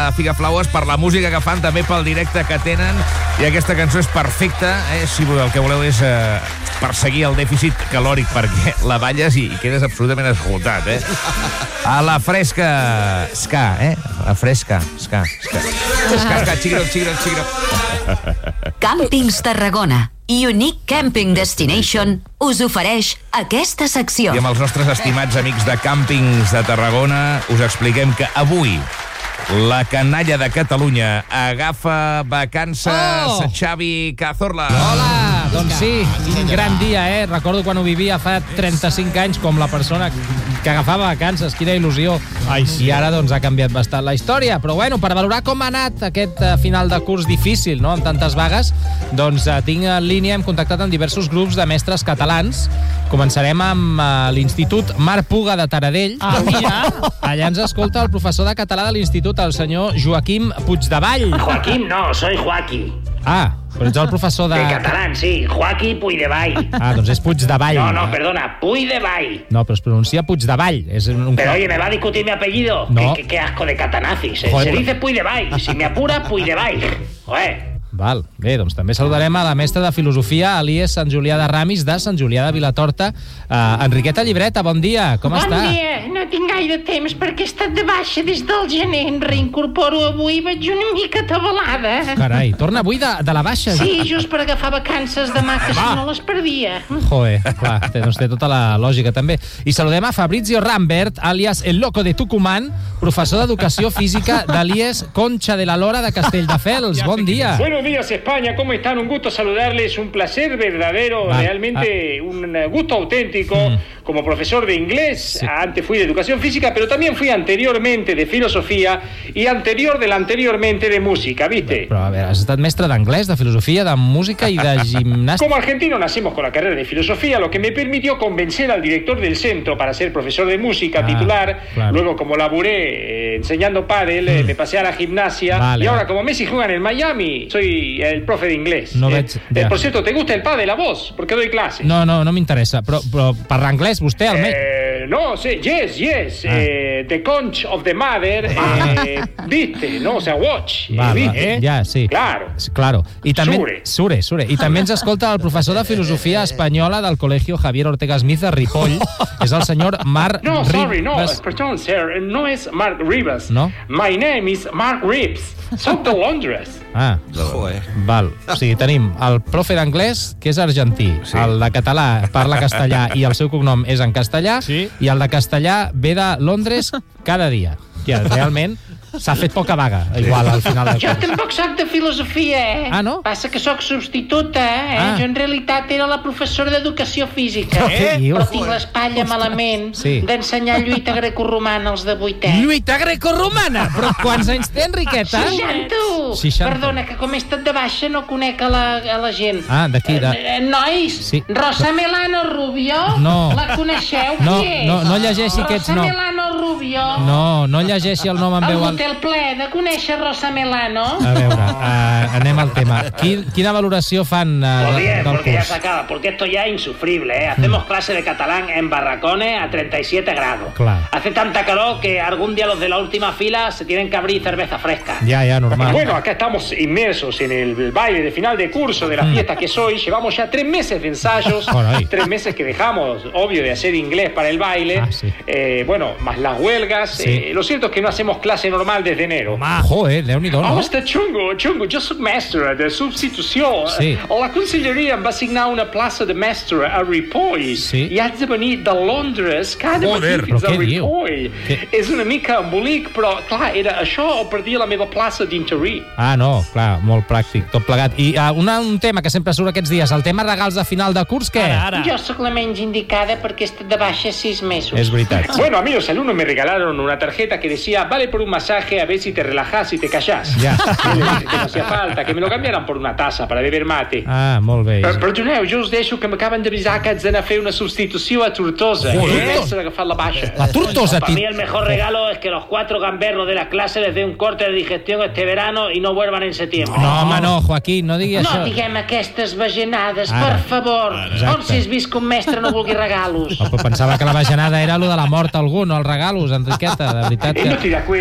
Figaflaues per la música que fan, també pel directe que tenen, i aquesta cançó és perfecta, si el que voleu és perseguir el dèficit calòric, perquè la balles i quedes absolutament esgotat, A la fresca ska, La fresca ska. Ska, xigro. Càmpings Tarragona, Unique Camping Destination, us ofereix aquesta secció. I amb els nostres estimats amics de Càmpings de Tarragona us expliquem que avui la canalla de Catalunya agafa vacances. Xavi Cazorla. Hola, doncs sí, quin gran dia, Recordo quan ho vivia fa 35 anys com la persona que agafava vacances, quina il·lusió. I ara doncs ha canviat bastant la història. Però bueno, per valorar com ha anat aquest final de curs difícil, no?, amb tantes vagues, doncs tinc en línia, hem contactat amb diversos grups de mestres catalans. Començarem amb l'Institut Mar Puga de Taradell. Allà ens escolta el professor de català de l'Institut, el senyor Joaquim Puigdevall. Joaquim no, soy Joaquí. Però ets el professor de... De catalán, sí, Joaquí Puigdevall. Doncs és Puigdevall. No, perdona, Puigdevall. No, però es pronuncia Puigdevall. Pero oye, ¿me va a discutir mi apellido? No. Qué asco de catanazis. Joder, Se dice Puigdevall. Si me apura, Puigdevall. Joder. Val. Bé, doncs també saludarem a la mestra de filosofia, Elies Sant Julià de Ramis, de Sant Julià de Vilatorta. Enriqueta Llibreta, bon dia, com està? Bon dia, no tinc gaire temps perquè he estat de baixa des del gener. Em reincorporo avui i vaig una mica atabalada. Carai, torna avui de la baixa? Sí, just per agafar vacances demà, que si no les perdia. Joder, clar, doncs té tota la lògica també. I saludem a Fabrizio Rambert, alias El Loco de Tucumán, professor d'Educació Física de l'IES Concha de la Lora de Castelldefels. Bon dia. Buenos días, España, ¿cómo están? Un gusto saludarles, un placer verdadero, realmente un gusto auténtico como profesor de inglés. Antes fui de educación física, pero también fui anteriormente de filosofía y anteriormente de música, ¿viste? Però a veure, has estat mestre d'anglès, de filosofia, de música i de gimnàstica. Como argentino nacimos con la carrera de filosofía, lo que me permitió convencer al director del centro para ser profesor de música titular. Claro. Luego, como laburé enseñando pádel, me pasé a la gimnasia. Y ahora, como Messi juega en el Miami, soy el profe de inglés. Por cierto, ¿te gusta el pádel a vos? Porque doy clases. No m'interessa. Però parla anglès, vostè, almenys? No, sí, yes. The Conch of the Mother, viste, no? O sea, watch. ¿viste? Ja, sí. Claro. I també, Sure. I també ens escolta el professor de filosofia espanyola del Colegio Javier Ortega Smith de Ripoll. És el senyor Marc Ribas. Perdón, sir, no es Marc Ribas. No? My name is Marc Ribs. Soc de Londres. Val. O sigui, tenim el profe d'anglès, que és argentí, el de català parla castellà i el seu cognom és en castellà, i el de castellà ve de Londres cada dia. Realment s'ha fet poca vaga, igual, al final del Jo tampoc soc de filosofia, no? Passa que soc substituta, Jo en realitat era la professora d'educació física, però tinc l'espatlla malament d'ensenyar lluita grecorromana als de 8è. Lluita grecorromana? Però quants anys té, Enriqueta? 60. Perdona, que com he estat de baixa no conec a la gent. D'aquí, Nois, Rosa Melano Rubio, la coneixeu? No llegeixi aquests noms. Rosa Melano Rubio. No llegeixi el nom en veu alta. El ple de conèixer Rosa Melano. A veure, anem al tema. Quina valoració fan del curs? Porque ya se acaba, porque esto ya es insufrible, Hacemos clase de catalán en barracones a 37 grados. Hace tanta calor que algún día los de la última fila se tienen que abrir cerveza fresca. Ya, normal. Bueno, acá estamos inmersos en el baile de final de curso de la fiesta que es hoy. Llevamos ya 3 meses de ensayos, 3 meses que dejamos, obvio, de hacer inglés para el baile. Bueno, más las huelgas. Lo cierto es que no hacemos clase normal desde enero. Joder, Déu-n'hi-do, no? Està xungo. Jo soc mestre de substitució. La conselleria em va assignar una plaça de mestre a Ripoll i haig de venir de Londres cada matí fins a Ripoll. És una mica embolic, però, clar, era això o perdia la meva plaça d'interí. No, clar, molt pràctic, tot plegat. I un tema que sempre surt aquests dies, el tema regals de final de curs, què? Jo soc la menys indicada perquè he estat de baixa 6 mesos. És veritat. Bueno, a mí los alumnos me regalaron una tarjeta que decía, vale por un masaje, a ver si te relajás y te callás. Que no hacía falta, que me lo cambiaran por una taza para beber mate. Molt bé. Perdoneu, jo us deixo que m'acaben d'avisar que haig d'anar a fer una substitució a Tortosa. He agafat la baixa. La Tortosa, Para mí el mejor regalo es que los 4 gamberros de la clase les dé un corte de digestión este verano y no vuelvan en septiembre. No, home, no, Joaquín, no digui això. No diguem aquestes bajanades, per favor. On si has vist que un mestre no vulgui regalos? Pensava que la bajanada era lo de la mort a algú, no els regalos, Enriqueta, de veritat que... No estoy de acuerdo. El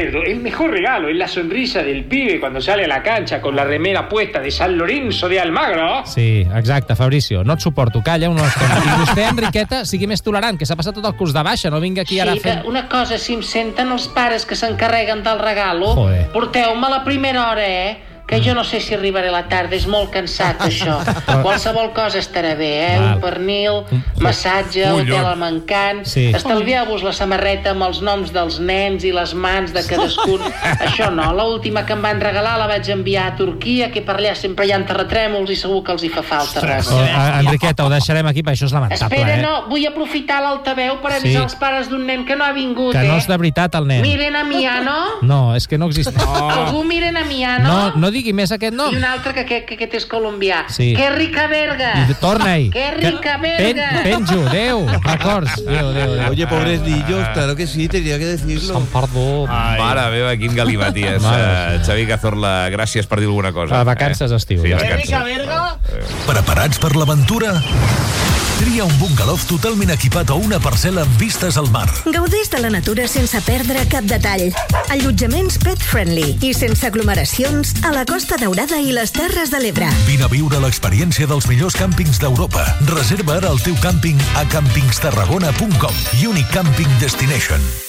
mejor regalo es la sonrisa del pibe cuando sale a la cancha con la remera puesta de San Lorenzo de Almagro. Sí, exacte, Fabricio. No et suporto, calla una estona. I vostè, Enriqueta, sigui més tolerant, que s'ha passat tot el curs de baixa, no vingui aquí ara fent... Sí, una cosa, si em senten els pares que s'encarreguen del regalo, porteu-me a la primera hora, que jo no sé si arribaré a la tarda, és molt cansat, això. Qualsevol cosa estarà bé, un pernil, massatge, hotel al Mancant, estalvieu-vos la samarreta amb els noms dels nens i les mans de cadascun. Això no, l'última que em van regalar la vaig enviar a Turquia, que per allà sempre hi ha terratrèmols i segur que els hi fa falta res. Enriqueta, ho deixarem aquí, perquè això és lamentable. Espera, no, vull aprofitar l'altaveu per avisar els pares d'un nen que no ha vingut, Que no és de veritat, el nen. Miren a Miano? No, és que no existeix. Algú miren a Miano? No digui més aquest nom. I un altre que aquest és colombià. Que rica verga. Torna-hi. Que rica verga. Penjo, Déu, records. Déu. Oye, pobres niños, claro que sí, tenía que decirlo. Perdó. Mare meva, quin galimaties. Xavi Cazorla, gràcies per dir alguna cosa. A vacances estiu. Que rica verga. Preparats per l'aventura? Tria un bungalow totalment equipat o una parcel·la amb vistes al mar. Gaudeix de la natura sense perdre cap detall. Allotjaments pet friendly i sense aglomeracions a la Costa Daurada i les Terres de l'Ebre. Vine a viure l'experiència dels millors càmpings d'Europa. Reserva ara el teu càmping a campingsterragona.com. Unique Camping Destination.